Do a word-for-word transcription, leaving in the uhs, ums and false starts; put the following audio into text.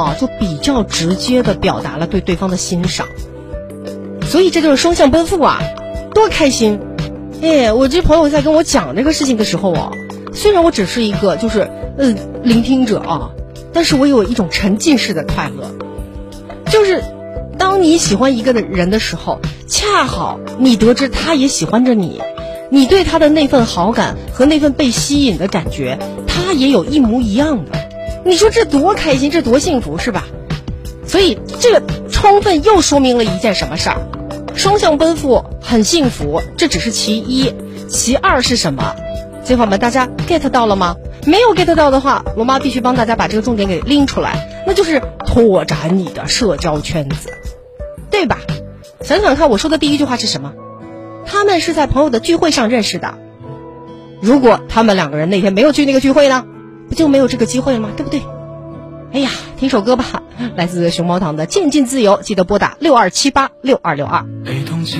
啊，就比较直接的表达了对对方的欣赏。所以这就是双向奔赴啊，多开心！哎，我这朋友在跟我讲这个事情的时候啊，虽然我只是一个就是呃聆听者啊，但是我有一种沉浸式的快乐。就是当你喜欢一个人的时候，恰好你得知他也喜欢着你，你对他的那份好感和那份被吸引的感觉，他也有一模一样的。你说这多开心，这多幸福，是吧？所以这个充分又说明了一件什么事儿？双向奔赴很幸福，这只是其一，其二是什么？街坊们，大家 get 到了吗？没有 get 到的话，罗妈必须帮大家把这个重点给拎出来，那就是拓展你的社交圈子，对吧？想想看，我说的第一句话是什么？他们是在朋友的聚会上认识的。如果他们两个人那天没有去那个聚会呢，不就没有这个机会了吗？对不对？哎呀，听首歌吧，来自熊猫堂的《渐进自由》，记得拨打六二七八六二六二。